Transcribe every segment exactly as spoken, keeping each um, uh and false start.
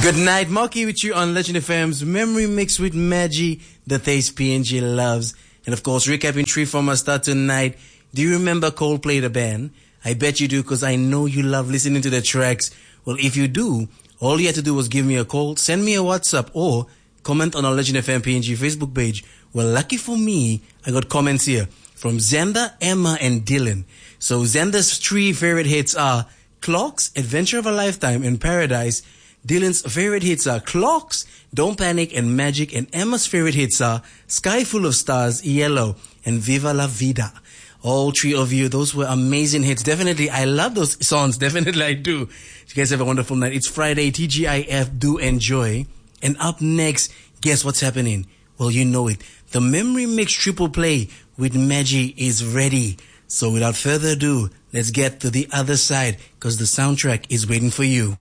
Good night, Marky with you on Legend F M's Memory Mix with Maggie, the taste P N G loves. And of course, recapping three from our start tonight. Do you remember Coldplay, the band? I bet you do, because I know you love listening to the tracks. Well, if you do, all you have to do was give me a call, send me a WhatsApp, or comment on our Legend F M P N G Facebook page. Well, lucky for me, I got comments here from Xander, Emma, and Dylan. So Xander's three favorite hits are Clocks, Adventure of a Lifetime, and Paradise. Dylan's favorite hits are Clocks, Don't Panic, and Magic. And Emma's favorite hits are Sky Full of Stars, Yellow, and Viva La Vida. All three of you, those were amazing hits. Definitely, I love those songs. Definitely, I do. You guys have a wonderful night. It's Friday, T G I F, do enjoy. And up next, guess what's happening? Well, you know it. The Memory Mix Triple Play with Maggie is ready. So without further ado, let's get to the other side, because the soundtrack is waiting for you.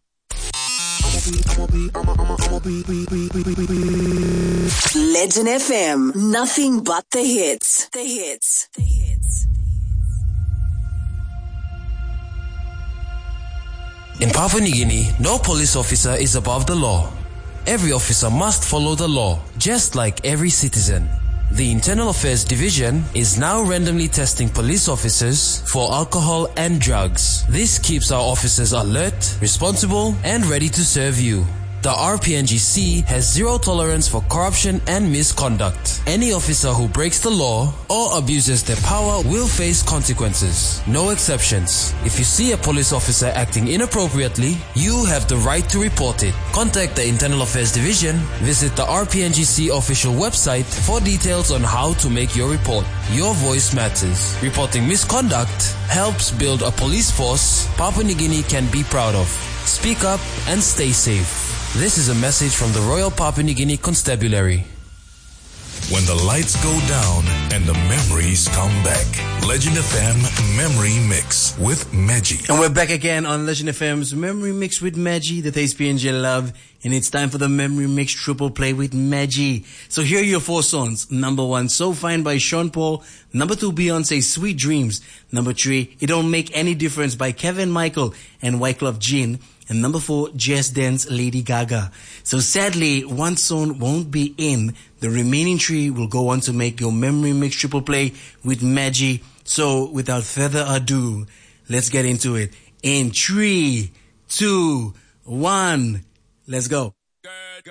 Legend F M, nothing but the hits. The hits. The hits. In Papua New Guinea, no police officer is above the law. Every officer must follow the law, just like every citizen. The Internal Affairs Division is now randomly testing police officers for alcohol and drugs. This keeps our officers alert, responsible, and ready to serve you. The R P N G C has zero tolerance for corruption and misconduct. Any officer who breaks the law or abuses their power will face consequences. No exceptions. If you see a police officer acting inappropriately, you have the right to report it. Contact the Internal Affairs Division, visit the R P N G C official website for details on how to make your report. Your voice matters. Reporting misconduct helps build a police force Papua New Guinea can be proud of. Speak up and stay safe. This is a message from the Royal Papua New Guinea Constabulary. When the lights go down and the memories come back. Legend F M Memory Mix with Maggie. And we're back again on Legend F M's Memory Mix with Maggie, the taste P N G love. And it's time for the Memory Mix Triple Play with Maggie. So here are your four songs. Number one, So Fine by Sean Paul. Number two, Beyonce's Sweet Dreams. Number three, It Don't Make Any Difference by Kevin Michael and Wyclef Jean. And number four, Just Dance, Lady Gaga. So sadly, one song won't be in. The remaining three will go on to make your Memory Mix Triple Play with Maggie. So without further ado, let's get into it. In three, two, one, let's go.